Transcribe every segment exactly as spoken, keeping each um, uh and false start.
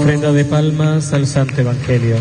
Ofrenda de palmas al Santo Evangelio.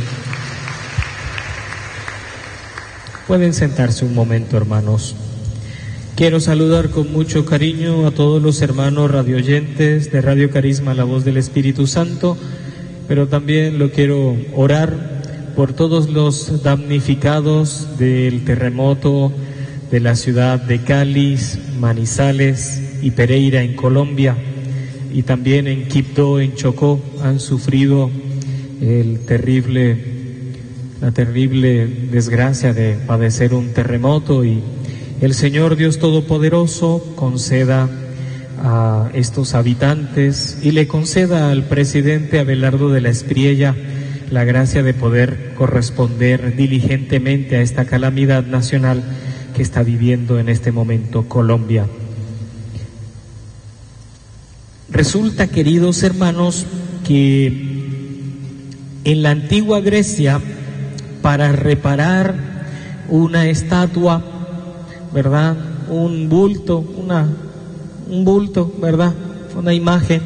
Pueden sentarse un momento, hermanos. Quiero saludar con mucho cariño a todos los hermanos radioyentes de Radio Carisma, la voz del Espíritu Santo, pero también lo quiero orar por todos los damnificados del terremoto de la ciudad de Cali, Manizales y Pereira en Colombia, y también en Quibdó, en Chocó, han sufrido el terrible, la terrible desgracia de padecer un terremoto, y el Señor Dios Todopoderoso conceda a estos habitantes y le conceda al presidente Abelardo de la Espriella la gracia de poder corresponder diligentemente a esta calamidad nacional que está viviendo en este momento Colombia. Resulta, queridos hermanos, que en la antigua Grecia, para reparar una estatua, ¿verdad?, un bulto, una, un bulto, ¿verdad?, una imagen,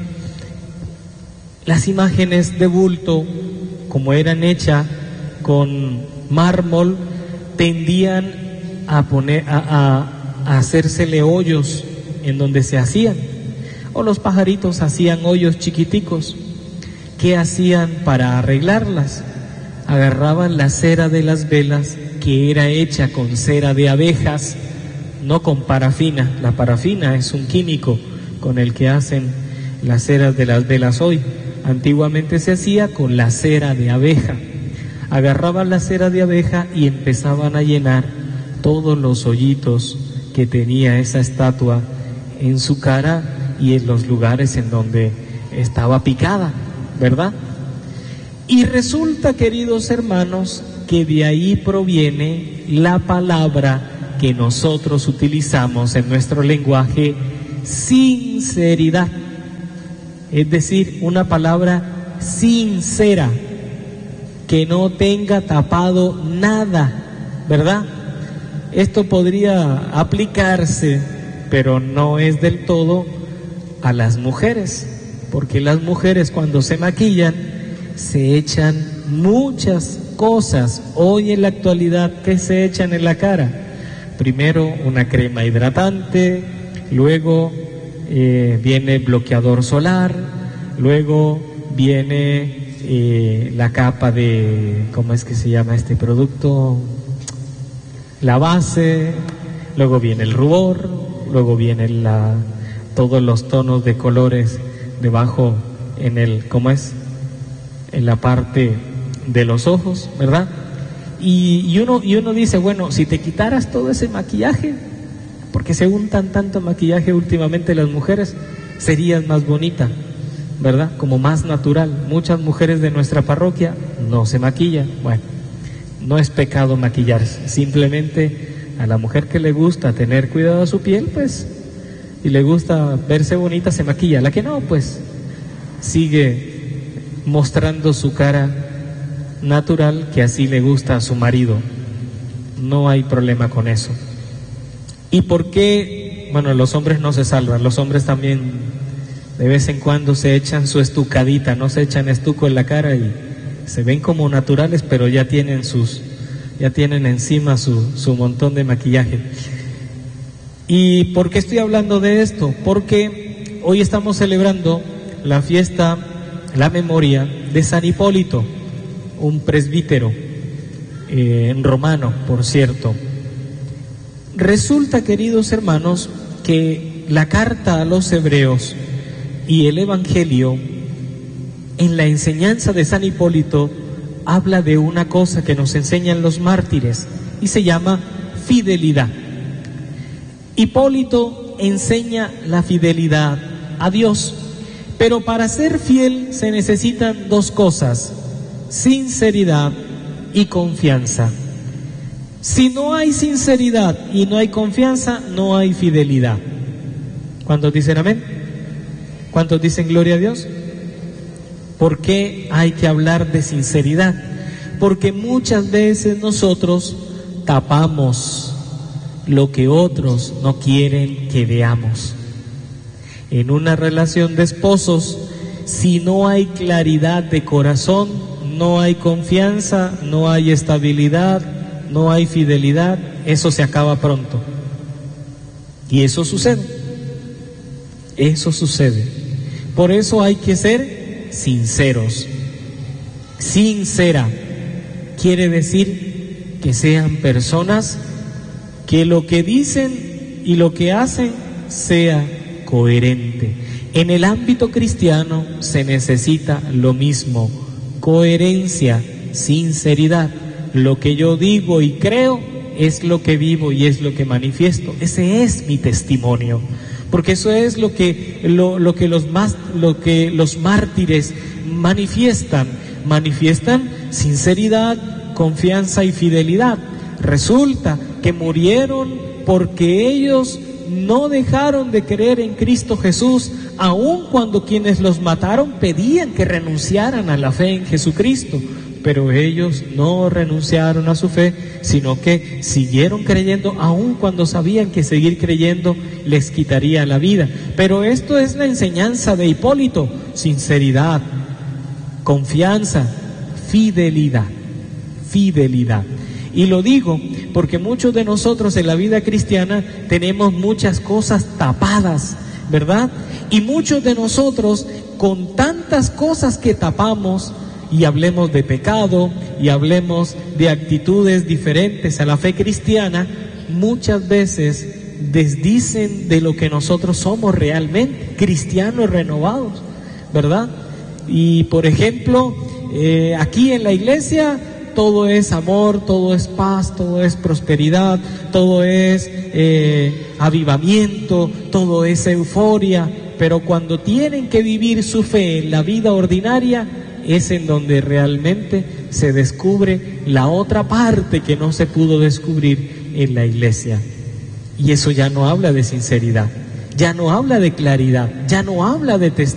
las imágenes de bulto, como eran hechas con mármol, tendían a poner, a, a, a hacérsele hoyos en donde se hacían, o los pajaritos hacían hoyos chiquiticos. ¿Qué hacían para arreglarlas? Agarraban la cera de las velas, que era hecha con cera de abejas, no con parafina. La parafina es un químico con el que hacen las ceras de las velas hoy. Antiguamente se hacía con la cera de abeja. Agarraban la cera de abeja y empezaban a llenar todos los hoyitos que tenía esa estatua en su cara y en los lugares en donde estaba picada, ¿verdad? Y resulta, queridos hermanos, que de ahí proviene la palabra que nosotros utilizamos en nuestro lenguaje, sinceridad. Es decir, una palabra sincera, que no tenga tapado nada, ¿verdad? Esto podría aplicarse, pero no es del todo a las mujeres, porque las mujeres cuando se maquillan se echan muchas cosas. Hoy en la actualidad, ¿qué se echan en la cara? Primero una crema hidratante, luego eh, viene bloqueador solar, luego viene eh, la capa de, ¿cómo es que se llama este producto? La base, luego viene el rubor, luego viene la, todos los tonos de colores debajo en el, ¿cómo es? En la parte de los ojos, ¿verdad? Y, y uno y uno dice, bueno, si te quitaras todo ese maquillaje, porque se untan tanto maquillaje últimamente las mujeres, serías más bonita, ¿verdad? Como más natural. Muchas mujeres de nuestra parroquia no se maquillan. Bueno, no es pecado maquillarse, simplemente a la mujer que le gusta tener cuidado a su piel, pues, y le gusta verse bonita, se maquilla. La que no, pues, sigue mostrando su cara natural, que así le gusta a su marido. No hay problema con eso. ¿Y por qué? Bueno, los hombres no se salvan, los hombres también de vez en cuando se echan su estucadita, no se echan estuco en la cara y se ven como naturales, pero ya tienen sus, ya tienen encima su, su montón de maquillaje. ¿Y por qué estoy hablando de esto? Porque hoy estamos celebrando la fiesta, la memoria de San Hipólito, un presbítero eh, romano, por cierto. Resulta, queridos hermanos, que la carta a los hebreos y el Evangelio, en la enseñanza de San Hipólito, habla de una cosa que nos enseñan los mártires y se llama fidelidad. Hipólito enseña la fidelidad a Dios, pero para ser fiel se necesitan dos cosas: sinceridad y confianza. Si no hay sinceridad y no hay confianza, no hay fidelidad. ¿Cuántos dicen amén? ¿Cuántos dicen gloria a Dios? ¿Por qué hay que hablar de sinceridad? Porque muchas veces nosotros tapamos lo que otros no quieren que veamos. En una relación de esposos, si no hay claridad de corazón, no hay confianza, no hay estabilidad, no hay fidelidad, eso se acaba pronto. Y eso sucede. Eso sucede. Por eso hay que ser sinceros. Sincera quiere decir que sean personas que lo que dicen y lo que hacen sea coherente. En el ámbito cristiano se necesita lo mismo: coherencia, sinceridad. Lo que yo digo y creo es lo que vivo y es lo que manifiesto. Ese es mi testimonio, porque eso es lo que lo, lo que los más lo que los mártires manifiestan, manifiestan sinceridad, confianza y fidelidad. Resulta que murieron porque ellos no dejaron de creer en Cristo Jesús, aun cuando quienes los mataron pedían que renunciaran a la fe en Jesucristo. Pero ellos no renunciaron a su fe, sino que siguieron creyendo, aun cuando sabían que seguir creyendo les quitaría la vida. Pero esto es la enseñanza de Hipólito: sinceridad, confianza, fidelidad, fidelidad. Y lo digo porque muchos de nosotros en la vida cristiana tenemos muchas cosas tapadas, ¿verdad? Y muchos de nosotros, con tantas cosas que tapamos, y hablemos de pecado, y hablemos de actitudes diferentes a la fe cristiana, muchas veces desdicen de lo que nosotros somos realmente, cristianos renovados, ¿verdad? Y por ejemplo, eh, aquí en la iglesia todo es amor, todo es paz, todo es prosperidad, todo es eh, avivamiento, todo es euforia, pero cuando tienen que vivir su fe en la vida ordinaria, es en donde realmente se descubre la otra parte que no se pudo descubrir en la iglesia. Y eso ya no habla de sinceridad, ya no habla de claridad, ya no habla de testimonio.